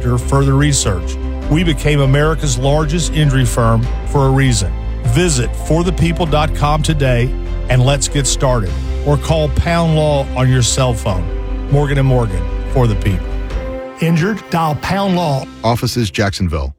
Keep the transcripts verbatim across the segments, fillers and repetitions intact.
after further research. We became America's largest injury firm for a reason. Visit for the people dot com today and let's get started. Or call Pound Law on your cell phone. Morgan and Morgan, for the people. Injured? Dial Pound Law. Offices, Jacksonville.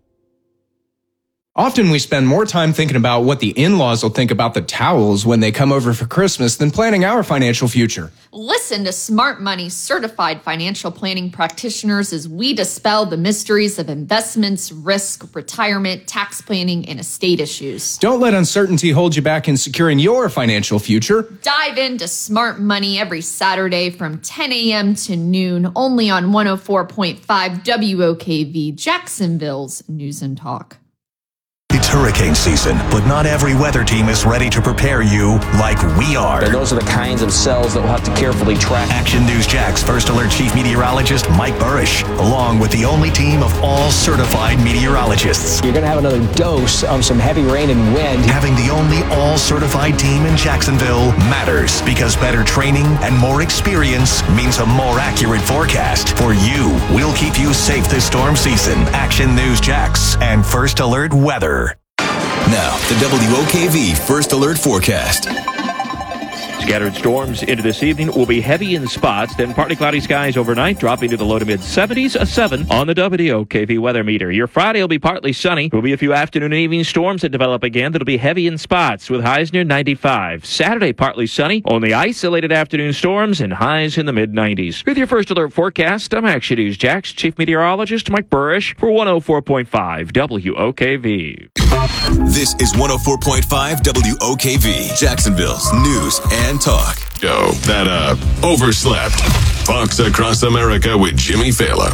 Often we spend more time thinking about what the in-laws will think about the towels when they come over for Christmas than planning our financial future. Listen to Smart Money certified financial planning practitioners as we dispel the mysteries of investments, risk, retirement, tax planning, and estate issues. Don't let uncertainty hold you back in securing your financial future. Dive into Smart Money every Saturday from ten a.m. to noon, only on one oh four point five W O K V, Jacksonville's News and Talk. It's hurricane season, but not every weather team is ready to prepare you like we are. And those are the kinds of cells that we'll have to carefully track. Action News Jax First Alert Chief Meteorologist Mike Burrish, along with the only team of all certified meteorologists. You're going to have another dose of some heavy rain and wind. Having the only all-certified team in Jacksonville matters because better training and more experience means a more accurate forecast. For you, we'll keep you safe this storm season. Action News Jax and First Alert Weather. Now, the W O K V First Alert Forecast. Scattered storms into this evening will be heavy in spots, then partly cloudy skies overnight, dropping to the low to mid seventies, a seven on the W O K V weather meter. Your Friday will be partly sunny. There will be a few afternoon and evening storms that develop again that'll be heavy in spots with highs near ninety-five. Saturday, partly sunny, only isolated afternoon storms and highs in the mid nineties. With your First Alert forecast, I'm Action News Jax Chief Meteorologist Mike Burrish for one oh four point five W O K V. This is one oh four point five W O K V, Jacksonville's News and Talk. Yo, that, uh, overslept. Fox Across America with Jimmy Fallon.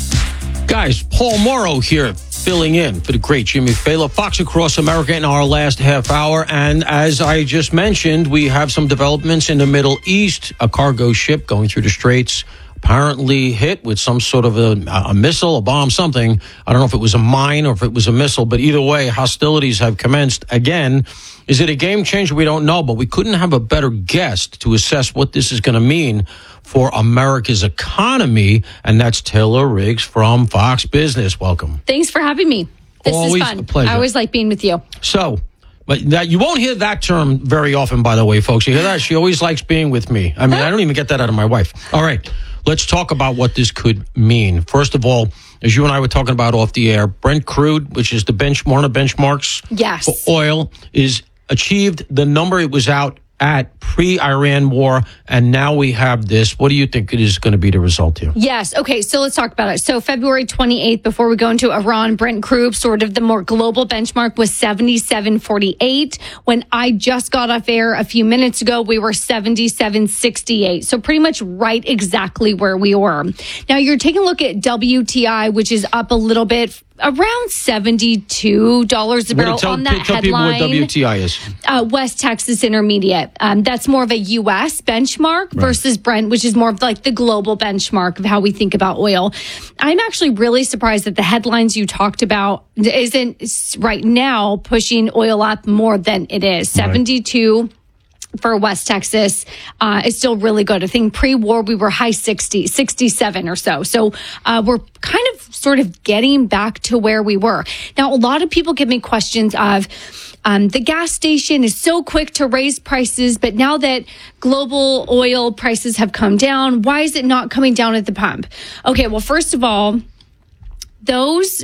Guys, Paul Morrow here, filling in for the great Jimmy Fallon. Fox Across America in our last half hour. And as I just mentioned, we have some developments in the Middle East. A cargo ship going through the Straits apparently hit with some sort of a, a missile, a bomb, something. I don't know if it was a mine or if it was a missile, but either way, hostilities have commenced again. Is it a game changer? We don't know, but we couldn't have a better guest to assess what this is going to mean for America's economy, and that's Taylor Riggs from Fox Business. Welcome. Thanks for having me. This always is fun. A pleasure. I always like being with you. So, but that, you won't hear that term very often, by the way, folks. You hear that? She always likes being with me. I mean, I don't even get that out of my wife. All right. Let's talk about what this could mean. First of all, as you and I were talking about off the air, Brent crude, which is the bench, one of the benchmarks yes. for oil, is achieved the number it was out at pre-Iran war, and now we have this. What do you think is going to be the result here? Yes. Okay, so let's talk about it. So February twenty-eighth, before we go into Iran, Brent crude, sort of the more global benchmark, was seventy-seven forty-eight. When I just got off air a few minutes ago, we were seventy-seven sixty-eight. So pretty much right exactly where we were. Now you're taking a look at W T I, which is up a little bit, around seventy-two dollars a barrel tell, on that tell headline. People what W T I is. Uh, West Texas Intermediate. Um, that's more of a U S benchmark right. versus Brent, which is more of like the global benchmark of how we think about oil. I'm actually really surprised that the headlines you talked about isn't right now pushing oil up more than it is. seventy-two right. for West Texas uh, is still really good. I think pre-war we were high sixties, sixty-seven or so. So uh, we're kind of sort of getting back to where we were. Now, a lot of people give me questions of um, the gas station is so quick to raise prices, but now that global oil prices have come down, why is it not coming down at the pump? Okay, well, first of all, those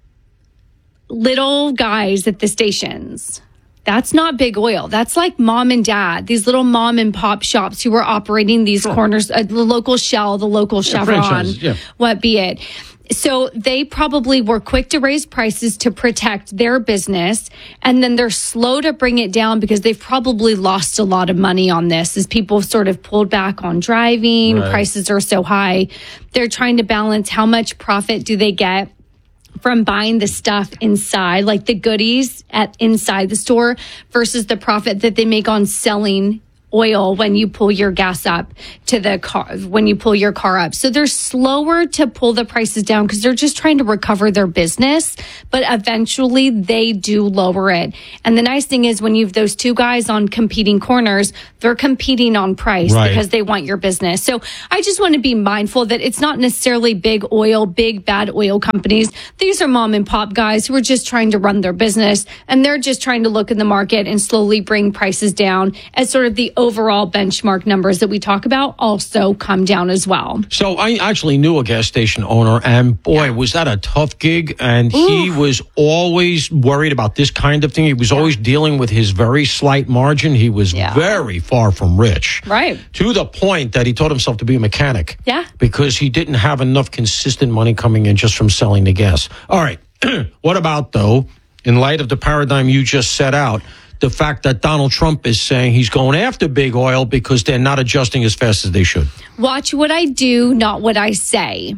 little guys at the stations, that's not big oil. That's like mom and dad, these little mom and pop shops who are operating these sure. corners, uh, the local Shell, the local yeah, Chevron, yeah. what be it. So they probably were quick to raise prices to protect their business, and then they're slow to bring it down because they've probably lost a lot of money on this as people sort of pulled back on driving. Right. Prices are so high. They're trying to balance how much profit do they get from buying the stuff inside, like the goodies at inside the store, versus the profit that they make on selling oil when you pull your gas up to the car, when you pull your car up. So they're slower to pull the prices down because they're just trying to recover their business. But eventually they do lower it. And the nice thing is when you have those two guys on competing corners, they're competing on price Right. because they want your business. So I just want to be mindful that it's not necessarily big oil, big bad oil companies. These are mom and pop guys who are just trying to run their business, and they're just trying to look in the market and slowly bring prices down as sort of the overall benchmark numbers that we talk about also come down as well. So I actually knew a gas station owner, and boy, was that a tough gig. And Ooh. he was always worried about this kind of thing. He was yeah. always dealing with his very slight margin. He was yeah. very far from rich. Right. To the point that he taught himself to be a mechanic. Yeah. Because he didn't have enough consistent money coming in just from selling the gas. All right. What about, though, in light of the paradigm you just set out, the fact that Donald Trump is saying he's going after big oil because they're not adjusting as fast as they should? Watch what I do, not what I say.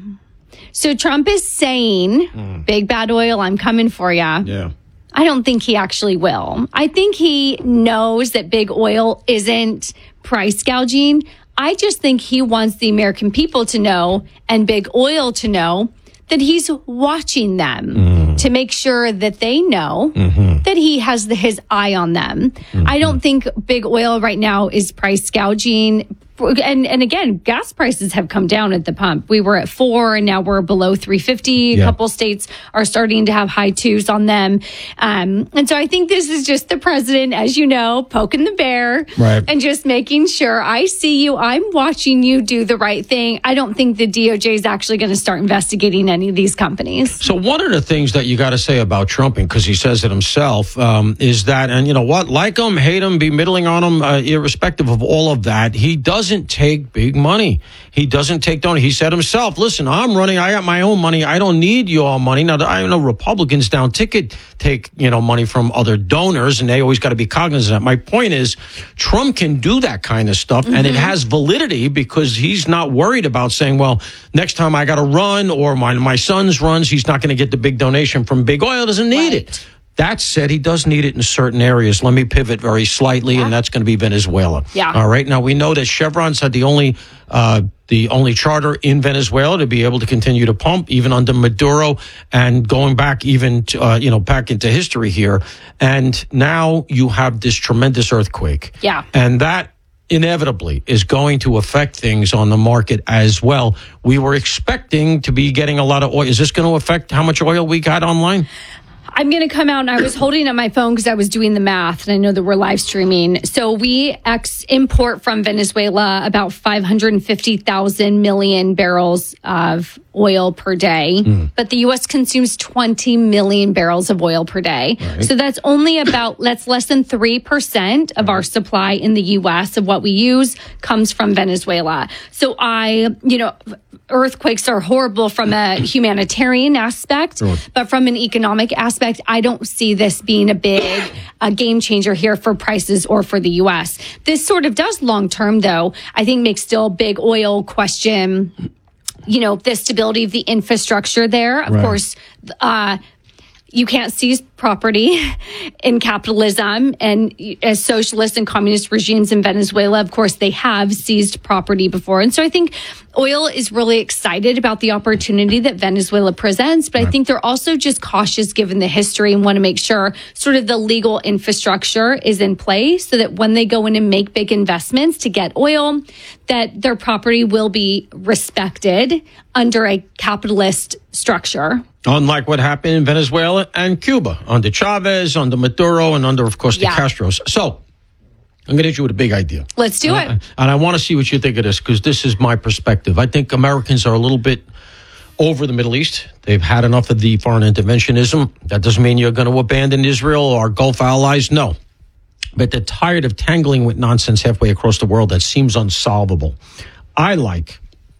So Trump is saying, mm. big bad oil, I'm coming for you. Yeah. I don't think he actually will. I think he knows that big oil isn't price gouging. I just think he wants the American people to know and big oil to know that he's watching them mm. to make sure that they know mm-hmm. that he has the, his eye on them. Mm-hmm. I don't think big oil right now is price gouging. And and again, gas prices have come down at the pump. We were at four and now we're below three fifty. A yeah. couple states are starting to have high twos on them. Um, and so I think this is just the president, as you know, poking the bear right. and just making sure I see you. I'm watching you do the right thing. I don't think the D O J is actually going to start investigating any of these companies. So one of the things that you got to say about Trump, because he says it himself, um, is that, and you know what, like him, hate him, be middling on him, uh, irrespective of all of that, he does doesn't take big money. He doesn't take donors. He said himself, listen, I'm running, I got my own money. I don't need your money. Now, I know Republicans down ticket take, you know, money from other donors, and they always got to be cognizant of that. My point is, Trump can do that kind of stuff, mm-hmm. and it has validity because he's not worried about saying, well, next time I got to run or my, my son's runs, he's not going to get the big donation from big oil. Doesn't need right. it. That said, he does need it in certain areas. Let me pivot very slightly, yeah. and that's going to be Venezuela. Yeah. All right. Now, we know that Chevron's had the only uh, the only charter in Venezuela to be able to continue to pump, even under Maduro, and going back even to, uh, you know, back into history here. And now you have this tremendous earthquake. Yeah. And that inevitably is going to affect things on the market as well. We were expecting to be getting a lot of oil. Is this going to affect how much oil we got online? I'm going to come out, and I was holding up my phone because I was doing the math, and I know that we're live streaming. So we ex import from Venezuela about five hundred fifty thousand million barrels of oil per day, mm. but the U S consumes twenty million barrels of oil per day. Right. So that's only about, that's less than three percent of our supply in the U S of what we use comes from Venezuela. So I, you know, earthquakes are horrible from a humanitarian aspect, sure. but from an economic aspect, I don't see this being a big a game changer here for prices or for the U S. This sort of does long term, though, I think makes still big oil question, you know, the stability of the infrastructure there. Of right. course, uh, you can't seize property in capitalism, and as socialist and communist regimes in Venezuela, of course, they have seized property before. And so I think oil is really excited about the opportunity that Venezuela presents, but right. I think they're also just cautious given the history and want to make sure sort of the legal infrastructure is in place so that when they go in and make big investments to get oil, that their property will be respected under a capitalist structure. Unlike what happened in Venezuela and Cuba under Chavez, under Maduro, and under, of course, the yeah. Castros. So I'm going to hit you with a big idea. Let's do and it. I, and I want to see what you think of this, because this is my perspective. I think Americans are a little bit over the Middle East. They've had enough of the foreign interventionism. That doesn't mean you're going to abandon Israel or our Gulf allies. No. But they're tired of tangling with nonsense halfway across the world that seems unsolvable. I like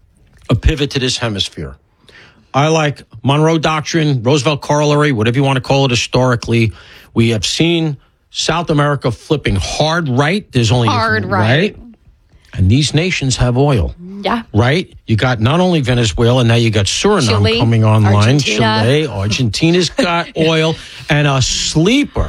a pivot to this hemisphere. I like Monroe Doctrine, Roosevelt Corollary, whatever you want to call it historically. We have seen South America flipping hard right. There's only hard right. right. And these nations have oil. Yeah. Right? You got not only Venezuela, now you got Suriname Chile, coming online. Argentina. Chile, Argentina's got oil. And a sleeper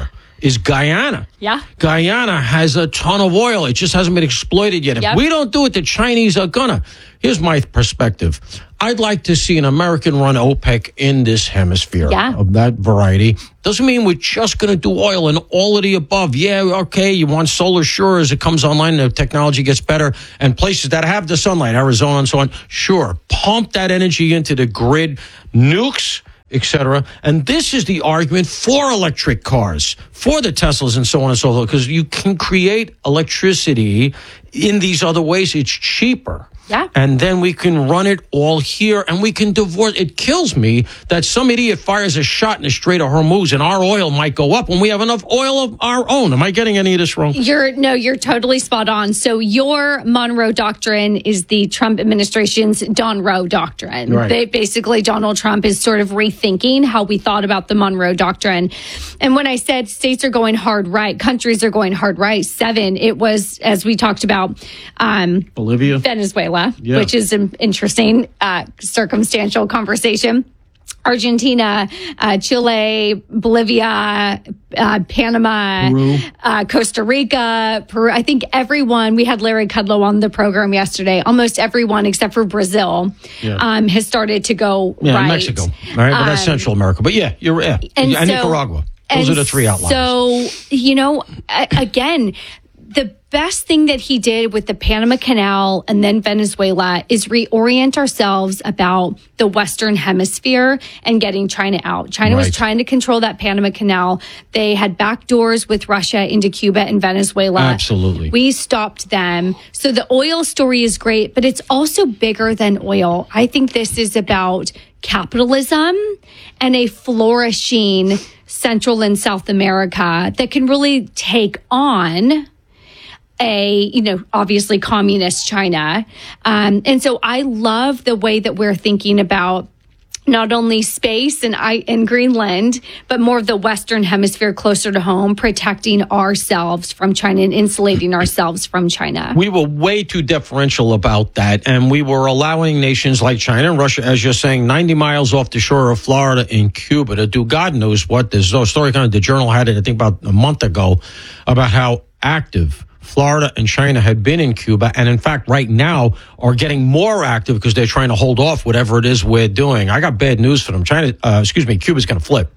is Guyana. Yeah. Guyana has a ton of oil. It just hasn't been exploited yet. Yep. If we don't do it, the Chinese are gonna. Here's my perspective. I'd like to see an American-run OPEC in this hemisphere Yeah. of that variety. Doesn't mean we're just going to do oil and all of the above. Yeah, okay, you want solar, sure, as it comes online, the technology gets better, and places that have the sunlight, Arizona and so on, sure, pump that energy into the grid, nukes, et cetera. And this is the argument for electric cars, for the Teslas and so on and so forth, because you can create electricity in these other ways. It's cheaper. Yeah. And then we can run it all here and we can divorce. It kills me that some idiot fires a shot in the Strait of Hormuz and our oil might go up when we have enough oil of our own. Am I getting any of this wrong? You're no, you're totally spot on. So your Monroe Doctrine is the Trump administration's Don Roe Doctrine. Right. They, basically, Donald Trump is sort of rethinking how we thought about the Monroe Doctrine. And when I said states are going hard right, countries are going hard right, seven, it was, as we talked about, um, Bolivia, Venezuela. Yeah. Which is an interesting uh, circumstantial conversation. Argentina, uh, Chile, Bolivia, uh, Panama, uh, Costa Rica, Peru. I think everyone, we had Larry Kudlow on the program yesterday, almost everyone except for Brazil Yeah. um, has started to go yeah, right. Mexico. All right, but that's Um, Central America. But yeah, you're yeah. and And, so- Nicaragua. Those and are the three outliers. So, you know, a- again, the best thing that he did with the Panama Canal and then Venezuela is reorient ourselves about the Western Hemisphere and getting China out. China was Right. trying to control that Panama Canal. They had back doors with Russia into Cuba and Venezuela. Absolutely. We stopped them. So the oil story is great, but it's also bigger than oil. I think this is about capitalism and a flourishing Central and South America that can really take on a, you know, obviously communist China. Um, and so I love the way that we're thinking about not only space and I and Greenland, but more of the Western Hemisphere closer to home, protecting ourselves from China and insulating ourselves from China. We were way too deferential about that, and we were allowing nations like China and Russia, as you're saying, ninety miles off the shore of Florida in Cuba to do God knows what. There's no story, kind of, the Journal had it, I think, about a month ago, about how active Florida and China had been in Cuba, and in fact, right now are getting more active because they're trying to hold off whatever it is we're doing. I got bad news for them. China, uh, excuse me, Cuba's going to flip,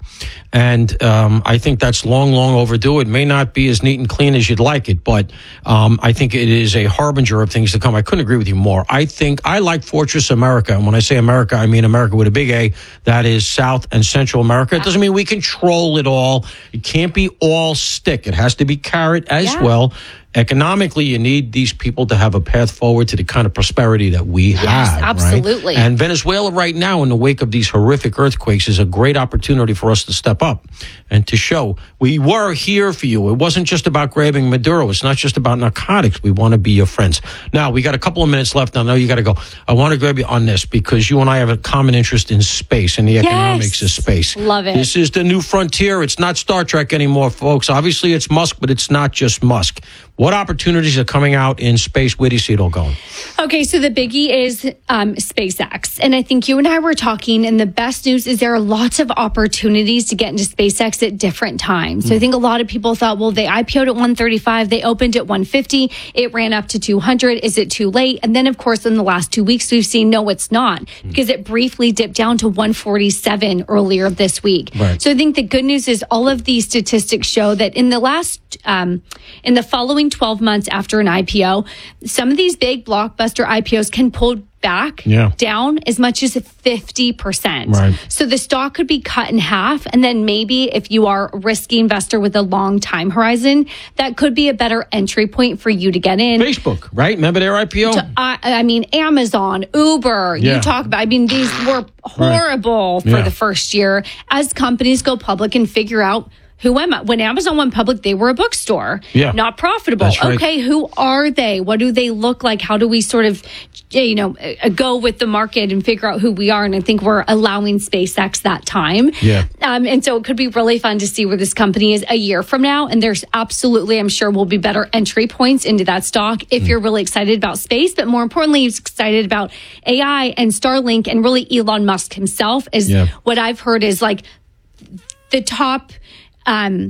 and um, I think that's long, long overdue. It may not be as neat and clean as you'd like it, but um, I think it is a harbinger of things to come. I couldn't agree with you more. I think I like Fortress America, and when I say America, I mean America with a big A. That is South and Central America. It doesn't mean we control it all. It can't be all stick. It has to be carrot as Yeah. well. Economically, you need these people to have a path forward to the kind of prosperity that we Yes, have. absolutely. Right? And Venezuela right now, in the wake of these horrific earthquakes, is a great opportunity for us to step up and to show we were here for you. It wasn't just about grabbing Maduro. It's not just about narcotics. We want to be your friends. Now, we got a couple of minutes left. I know you got to go. I want to grab you on this because you and I have a common interest in space and the Yes. economics of space. Love it. This is the new frontier. It's not Star Trek anymore, folks. Obviously, it's Musk, but it's not just Musk. What opportunities are coming out in space? Where do you see it all going? Okay, so the biggie is um, SpaceX. And I think you and I were talking, and the best news is there are lots of opportunities to get into SpaceX at different times. So I think a lot of people thought, well, they I P O'd at one thirty-five, they opened at one fifty, it ran up to two hundred. Is it too late? And then, of course, in the last two weeks, we've seen, no, it's not, because it briefly dipped down to one forty-seven earlier this week. Right. So I think the good news is all of these statistics show that in the last, um, in the following twelve months after an I P O, some of these big blockbuster I P Os can pull back Yeah. down as much as fifty percent. Right. So the stock could be cut in half. And then maybe if you are a risky investor with a long time horizon, that could be a better entry point for you to get in. Facebook, right? Remember their I P O? I, I mean, Amazon, Uber, Yeah. you talk about, I mean, these were horrible for Yeah. the first year as companies go public and figure out who am I? When Amazon went public, they were a bookstore, Yeah. not profitable. That's right. Okay, who are they? What do they look like? How do we sort of, you know, uh, go with the market and figure out who we are? And I think we're allowing SpaceX that time. Yeah. Um, and so it could be really fun to see where this company is a year from now. And there's absolutely, I'm sure, will be better entry points into that stock if you're really excited about space, but more importantly, you're excited about A I and Starlink and really Elon Musk himself is Yeah. what I've heard is like the top um,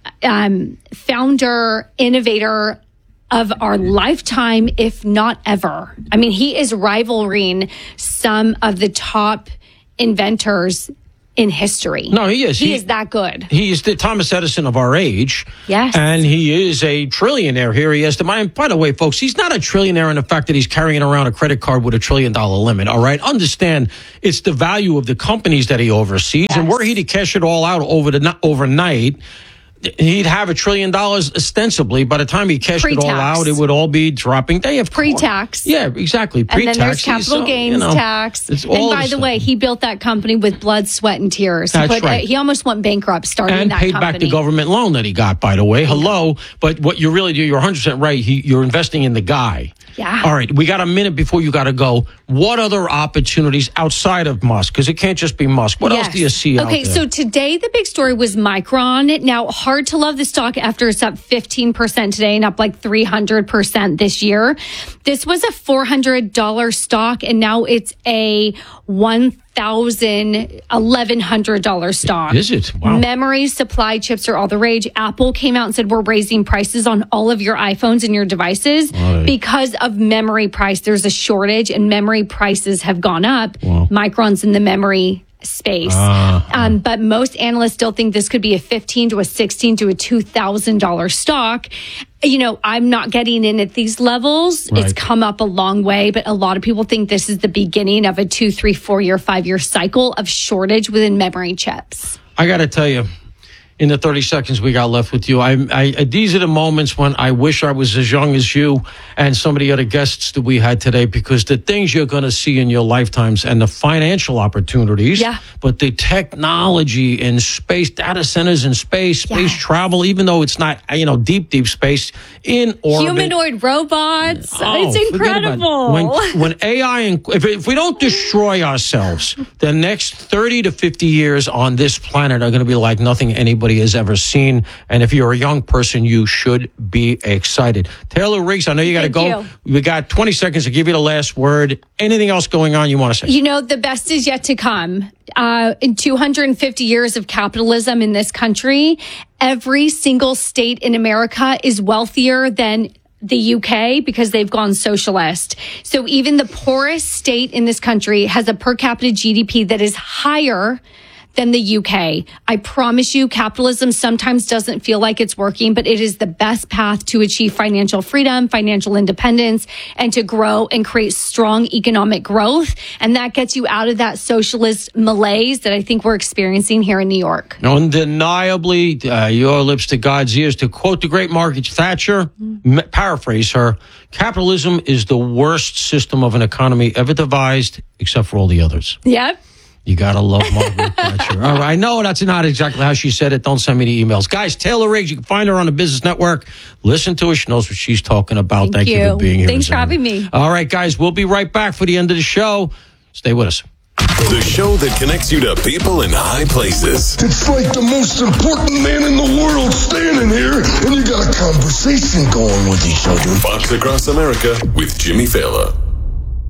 um, founder, innovator of our lifetime, if not ever. I mean, he is rivaling some of the top inventors in history. No, he is. He, he is that good. He is the Thomas Edison of our age. Yes. And he is a trillionaire here. He has the mind. By the way, folks, he's not a trillionaire in the fact that he's carrying around a credit card with a trillion dollar limit. All right. Understand it's the value of the companies that he oversees. Yes. And were he to cash it all out over the overnight, he'd have a trillion dollars ostensibly. By the time he cashed Pre-tax. it all out, it would all be dropping. They have pre-tax. Yeah, exactly. Pre-tax. And then there's capital So, gains you know, tax. it's And all by of the a way, he built that company with blood, sweat, and tears. That's but, right. Uh, he almost went bankrupt starting and that paid company. back the government loan that he got, by the way. Hello. But what you really do, you're one hundred percent right. He, you're investing in the guy. Yeah. All right. We got a minute before you got to go. What other opportunities outside of Musk? Because it can't just be Musk. What Yes. else do you see out Okay, there? so today the big story was Micron. Now, hard to love the stock after it's up fifteen percent today and up like three hundred percent this year. This was a four hundred dollars stock, and now it's a one thousand, eleven hundred dollars stock. Is it? Wow. Memory supply chips are all the rage. Apple came out and said, we're raising prices on all of your iPhones and your devices Right. because of memory price. There's a shortage and memory prices have gone up. Wow. Micron's in the memory space. Uh, um, but most analysts still think this could be a fifteen to a sixteen to a two thousand dollars stock. You know, I'm not getting in at these levels. Right. It's come up a long way, but a lot of people think this is the beginning of a two, three, four year, five year cycle of shortage within memory chips. I got to tell you, in the thirty seconds we got left with you, I, I, these are the moments when I wish I was as young as you and some of the other guests that we had today, because the things you're going to see in your lifetimes and the financial opportunities, Yeah. but the technology in space, data centers in space, space Yes. travel, even though it's not, you know, deep, deep space, in orbit. Humanoid robots. Oh, it's forget about it. incredible. When, when A I, and if, if we don't destroy ourselves, the next thirty to fifty years on this planet are going to be like nothing anybody has ever seen. And if you're a young person, you should be excited. Taylor Riggs, I know you got to go. Thank We got twenty seconds to give you the last word. Anything else going on you want to say? You know, the best is yet to come. Uh, in two hundred fifty years of capitalism in this country, every single state in America is wealthier than the U K because they've gone socialist. So even the poorest state in this country has a per capita G D P that is higher than the U K. I promise you, capitalism sometimes doesn't feel like it's working, but it is the best path to achieve financial freedom, financial independence, and to grow and create strong economic growth. And that gets you out of that socialist malaise that I think we're experiencing here in New York. Undeniably, uh, your lips to God's ears. To quote the great Margaret Thatcher, Mm-hmm. m- paraphrase her, capitalism is the worst system of an economy ever devised, except for all the others. Yep. You got to love Margaret Thatcher. All right, I know that's not exactly how she said it. Don't send me the emails. Guys, Taylor Riggs, you can find her on the Business Network. Listen to her. She knows what she's talking about. Thank Thank, you. you. for being here. Thanks for Rosanna. having me. All right, guys, we'll be right back for the end of the show. Stay with us. The show that connects you to people in high places. It's like the most important man in the world standing here, and you got a conversation going with each other. Fox Across America with Jimmy Fallon.